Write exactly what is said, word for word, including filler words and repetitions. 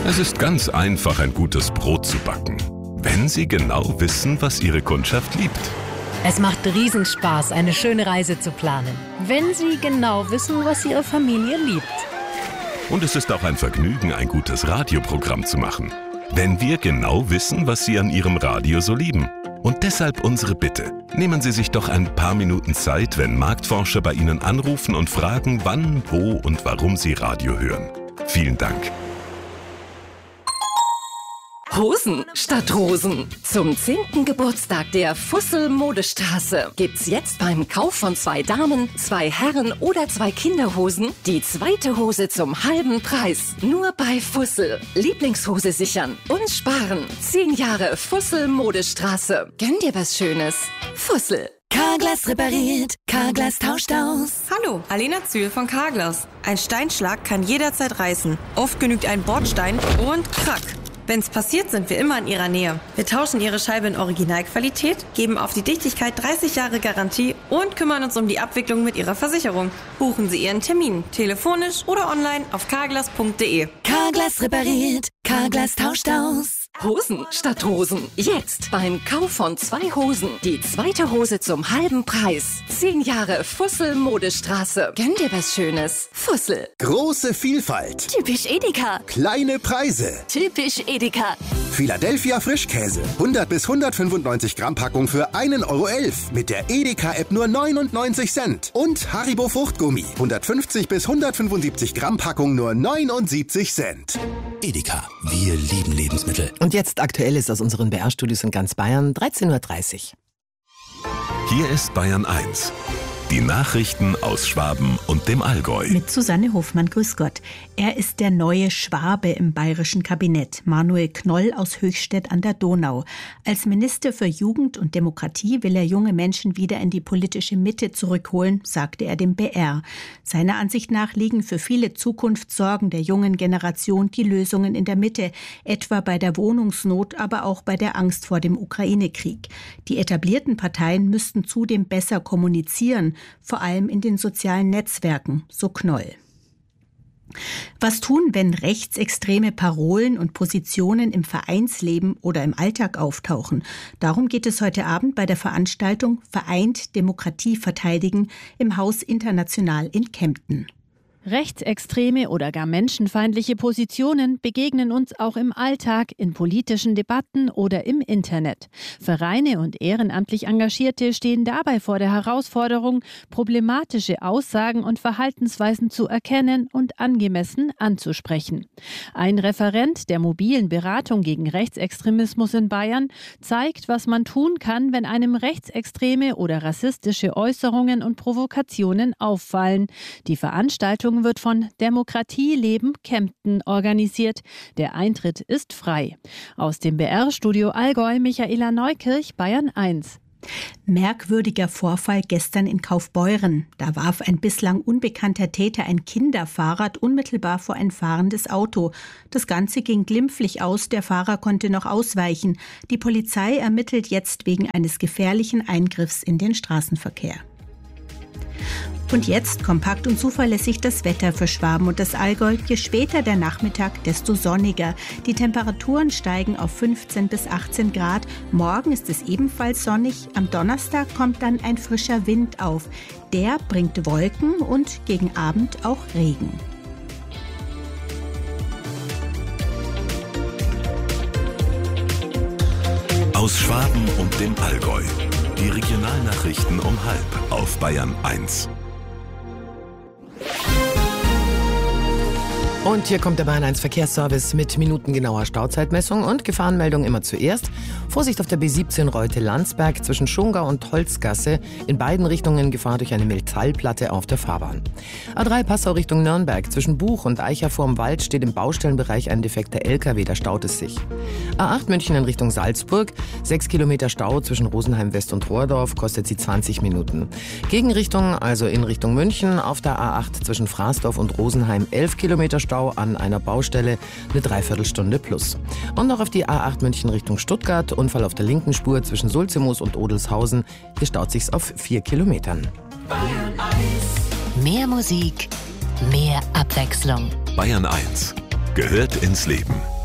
Es ist ganz einfach, ein gutes Brot zu backen, wenn Sie genau wissen, was Ihre Kundschaft liebt. Es macht Riesenspaß, eine schöne Reise zu planen, wenn Sie genau wissen, was Ihre Familie liebt. Und es ist auch ein Vergnügen, ein gutes Radioprogramm zu machen, wenn wir genau wissen, was Sie an Ihrem Radio so lieben. Und deshalb unsere Bitte. Nehmen Sie sich doch ein paar Minuten Zeit, wenn Marktforscher bei Ihnen anrufen und fragen, wann, wo und warum Sie Radio hören. Vielen Dank. Hosen statt Rosen. Zum zehnten Geburtstag der Fussel-Modestraße gibt's jetzt beim Kauf von zwei Damen, zwei Herren oder zwei Kinderhosen die zweite Hose zum halben Preis. Nur bei Fussel. Lieblingshose sichern und sparen. Zehn Jahre Fussel-Modestraße. Gönn dir was Schönes. Fussel. Carglass repariert, Carglass tauscht aus. Hallo, Alena Zühl von Carglass. Ein Steinschlag kann jederzeit reißen. Oft genügt ein Bordstein und krack. Wenn's passiert, sind wir immer in Ihrer Nähe. Wir tauschen Ihre Scheibe in Originalqualität, geben auf die Dichtigkeit dreißig Jahre Garantie und kümmern uns um die Abwicklung mit Ihrer Versicherung. Buchen Sie Ihren Termin, telefonisch oder online auf carglass punkt de. Carglass repariert, Carglass tauscht aus. Hosen statt Rosen. Jetzt beim Kauf von zwei Hosen die zweite Hose zum halben Preis. Zehn Jahre Fussel-Modestraße. Gönn dir was Schönes. Fussel. Große Vielfalt. Typisch Edeka. Kleine Preise. Typisch Edeka. Philadelphia Frischkäse. hundert bis hundertfünfundneunzig Gramm Packung für ein Euro elf. Mit der Edeka-App nur neunundneunzig Cent. Und Haribo Fruchtgummi. hundertfünfzig bis hundertfünfundsiebzig Gramm Packung nur neunundsiebzig Cent. Edeka. Wir lieben Lebensmittel. Und jetzt Aktuelles aus unseren B R-Studios in ganz Bayern, dreizehn Uhr dreißig. Hier ist Bayern eins. Die Nachrichten aus Schwaben und dem Allgäu. Mit Susanne Hofmann, grüß Gott. Er ist der neue Schwabe im bayerischen Kabinett, Manuel Knoll aus Höchstädt an der Donau. Als Minister für Jugend und Demokratie will er junge Menschen wieder in die politische Mitte zurückholen, sagte er dem B R. Seiner Ansicht nach liegen für viele Zukunftssorgen der jungen Generation die Lösungen in der Mitte, etwa bei der Wohnungsnot, aber auch bei der Angst vor dem Ukraine-Krieg. Die etablierten Parteien müssten zudem besser kommunizieren, vor allem in den sozialen Netzwerken, so Knoll. Was tun, wenn rechtsextreme Parolen und Positionen im Vereinsleben oder im Alltag auftauchen? Darum geht es heute Abend bei der Veranstaltung Vereint Demokratie verteidigen im Haus International in Kempten. Rechtsextreme oder gar menschenfeindliche Positionen begegnen uns auch im Alltag, in politischen Debatten oder im Internet. Vereine und ehrenamtlich Engagierte stehen dabei vor der Herausforderung, problematische Aussagen und Verhaltensweisen zu erkennen und angemessen anzusprechen. Ein Referent der mobilen Beratung gegen Rechtsextremismus in Bayern zeigt, was man tun kann, wenn einem rechtsextreme oder rassistische Äußerungen und Provokationen auffallen. Die Veranstaltung wird von Demokratie leben Kempten organisiert. Der Eintritt ist frei. Aus dem B R-Studio Allgäu, Michaela Neukirch, Bayern eins. Merkwürdiger Vorfall gestern in Kaufbeuren. Da warf ein bislang unbekannter Täter ein Kinderfahrrad unmittelbar vor ein fahrendes Auto. Das Ganze ging glimpflich aus, der Fahrer konnte noch ausweichen. Die Polizei ermittelt jetzt wegen eines gefährlichen Eingriffs in den Straßenverkehr. Und jetzt kompakt und zuverlässig das Wetter für Schwaben und das Allgäu. Je später der Nachmittag, desto sonniger. Die Temperaturen steigen auf fünfzehn bis achtzehn Grad. Morgen ist es ebenfalls sonnig. Am Donnerstag kommt dann ein frischer Wind auf. Der bringt Wolken und gegen Abend auch Regen. Aus Schwaben und dem Allgäu. Die Regionalnachrichten um halb auf Bayern eins. Und hier kommt der Bayern eins Verkehrsservice mit minutengenauer Stauzeitmessung und Gefahrenmeldung immer zuerst. Vorsicht auf der B siebzehn Reute-Landsberg zwischen Schongau und Holzgasse. In beiden Richtungen Gefahr durch eine Metallplatte auf der Fahrbahn. A drei Passau Richtung Nürnberg. Zwischen Buch und Eicher vorm Wald steht im Baustellenbereich ein defekter L K W, da staut es sich. A acht München in Richtung Salzburg. Sechs Kilometer Stau zwischen Rosenheim West und Rohrdorf, kostet sie zwanzig Minuten. Gegenrichtung, also in Richtung München, auf der A acht zwischen Fraßdorf und Rosenheim elf Kilometer Stau an einer Baustelle, eine Dreiviertelstunde plus. Und noch auf die A acht München Richtung Stuttgart, Unfall auf der linken Spur zwischen Sulzemoos und Odelshausen. Hier staut sich's auf vier Kilometern. Mehr Musik, mehr Abwechslung. Bayern eins. gehört ins Leben.